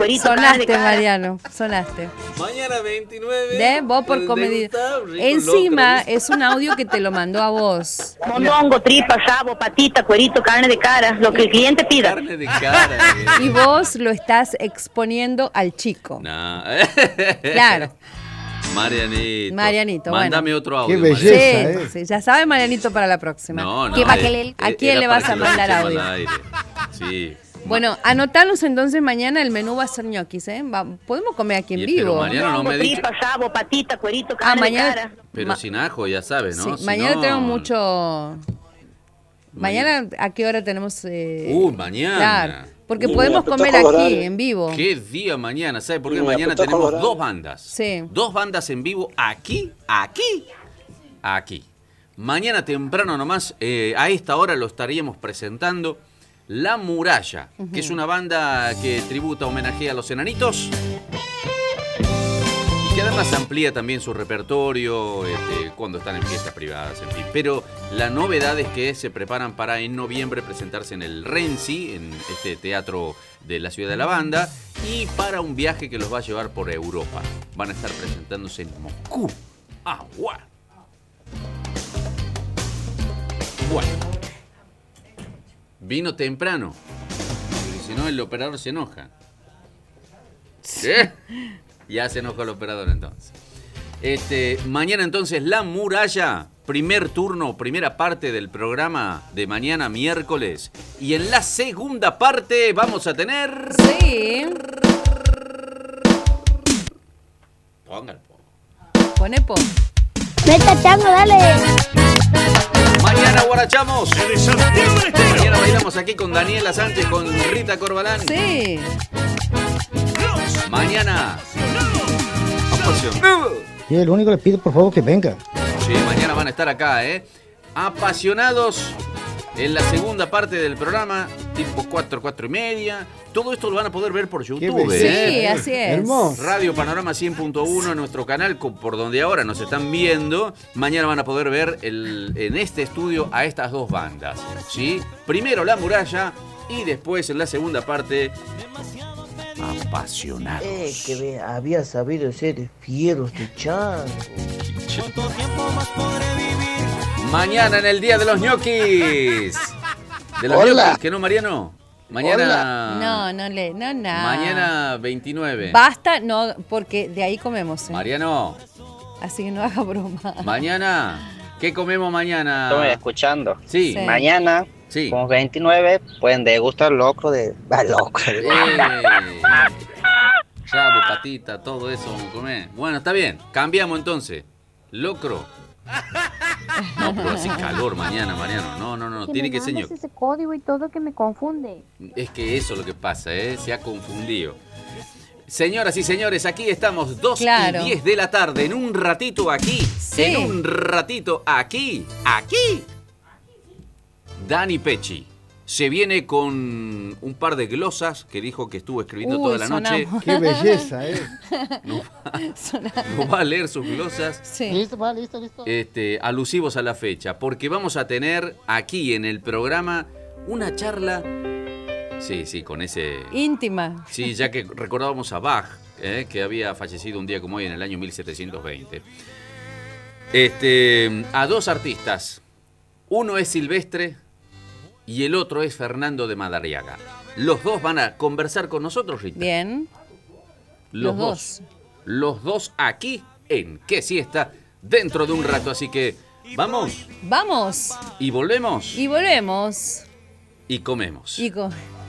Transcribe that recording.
cuerito, carne de Sonaste, cara. Mariano, sonaste. Mañana 29. ¿De? Vos por comedida. Encima es un audio que te lo mandó a vos. Mondongo, tripa, rabo, patita, cuerito, carne de cara, lo que el cliente pida. Carne de cara. Y vos lo estás exponiendo al chico. No. Claro. Marianito, bueno. Mándame otro audio. Qué belleza. Sí, sí, ya sabe Marianito para la próxima. No, no. ¿A quién le vas a mandar audio? Sí. Bueno, anotanos entonces mañana el menú va a ser ñoquis, ¿eh? podemos comer aquí en Y, vivo. pero Mariano no me ha dicho. Tripa, rabo, patita, cuerito, carne mañana- de cara. Pero sin ajo, ya sabes, ¿no? Sí, Si mañana no- tenemos mucho... Mañana, ¿a qué hora tenemos? Mañana. Claro, porque podemos comer aquí, en vivo. ¿Qué día mañana? ¿Sabe por qué? Mira, Mañana pero está tenemos colorado. dos bandas. Sí. Dos bandas en vivo aquí. Mañana temprano nomás, a esta hora lo estaríamos presentando La Muralla, que es una banda que tributa, homenajea a los enanitos. Y que además amplía también su repertorio cuando están en fiestas privadas, en fin. Pero la novedad es que se preparan para en noviembre presentarse en el Renzi, en este teatro de la ciudad de la banda, y para un viaje que los va a llevar por Europa. Van a estar presentándose en Moscú. ¡Agua! Bueno. Vino temprano. Porque si no, el operador se enoja. ¿Qué? Ya se enojó el operador entonces. Mañana entonces La Muralla, primer turno, primera parte del programa de mañana miércoles. Y en la segunda parte vamos a tener... Sí. Póngalo. Pone po. Meta chango, dale. Mañana guarachamos. Mañana bailamos aquí con Daniela Sánchez, con Rita Corbalán. Sí. Mañana. Sí, lo único que les pido, por favor, que venga. Sí, mañana van a estar acá, apasionados en la segunda parte del programa, tipo 4 y media. Todo esto lo van a poder ver por YouTube. Sí, así es. Hermoso. Radio Panorama 100.1 en nuestro canal, por donde ahora nos están viendo. Mañana van a poder ver en este estudio a estas dos bandas, ¿sí? Primero La Muralla y después en la segunda parte Apasionados. Que había sabido ser fieros de chango. Mañana en el Día de los ñoquis. De los Hola. ñoquis, que no, Mariano. Mañana. No. Mañana 29. Basta, no, porque de ahí comemos. Mariano, Así que no haga broma. mañana. ¿Qué comemos mañana? Estoy escuchando. Sí. Sí. Mañana, Sí. como 29, pueden degustar locro de... locro. Rabo, patita, todo eso vamos a comer. Bueno, está bien. Cambiamos entonces. Locro. No, pero hace calor mañana, Mariano. No. Tiene que ser ñoqui. ese código y todo que me confunde. Es que eso es lo que pasa, se ha confundido. Señoras y señores, aquí estamos 2:10 de la tarde. En un ratito aquí. Sí. En un ratito aquí. Dani Pecci se viene con un par de glosas que dijo que estuvo escribiendo toda la noche. sonamos. Qué belleza, Nos va a leer sus glosas. Sí. Listo, va, listo. Alusivos a la fecha, porque vamos a tener aquí en el programa una charla, sí, con ese... Íntima. Sí, ya que recordábamos a Bach, que había fallecido un día como hoy en el año 1720. A dos artistas, uno es Silvestre y el otro es Fernando de Madariaga. Los dos van a conversar con nosotros, Rita. Bien. Los dos. Los dos aquí en Qué Siesta dentro de un rato. Así que vamos Vamos. y volvemos Y volvemos. y comemos. Y